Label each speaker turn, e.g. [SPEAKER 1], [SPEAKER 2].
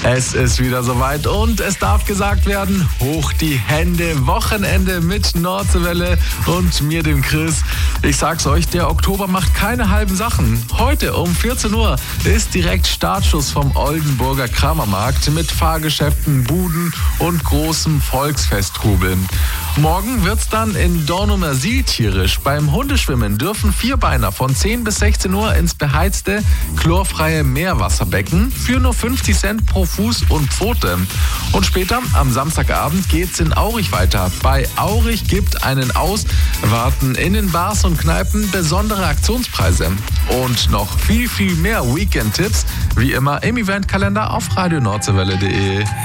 [SPEAKER 1] Es ist wieder soweit und es darf gesagt werden, hoch die Hände, Wochenende mit Nordseewelle und mir, dem Chris. Ich sag's euch, der Oktober macht keine halben Sachen. Heute um 14 Uhr ist direkt Startschuss vom Oldenburger Kramermarkt mit Fahrgeschäften, Buden und großem Volksfesttrubel. Morgen wird's dann in Dornumersiel tierisch. Beim Hundeschwimmen dürfen Vierbeiner von 10 bis 16 Uhr ins beheizte, chlorfreie Meerwasserbecken für nur 50 Cent pro Fuß und Pfote. Und später, am Samstagabend, geht's in Aurich weiter. Bei Aurich gibt einen Aus, warten in den Bars und Kneipen besondere Aktionspreise. Und noch viel, viel mehr Weekend-Tipps, wie immer im Eventkalender auf radionordsewelle.de.